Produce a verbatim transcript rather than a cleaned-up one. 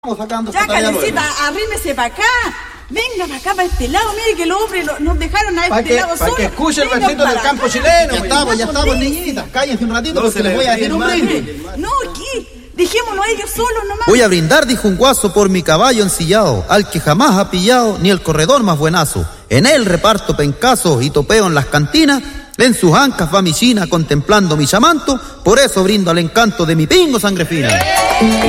Estamos sacando Ya, esta tarea Karencita, luego. arrímese para acá. Venga para acá, para este lado. Mire que los hombres lo- nos dejaron a Para este que, lado para solo. que escuche el Vengan versito del para campo acá. chileno. Ya Venga, estamos, ya estamos, condense. niñitas. Cállense un ratito No porque se les le voy a ríe, decir un hermano. brindis. No, aquí. Dejémonos a ellos solos nomás. Voy a brindar, dijo un guaso, por mi caballo ensillado, al que jamás ha pillado ni el corredor más buenazo. En él reparto pencazos y topeo en las cantinas, en sus ancas va mi china contemplando mi chamanto, por eso brindo al encanto de mi pingo sangre fina.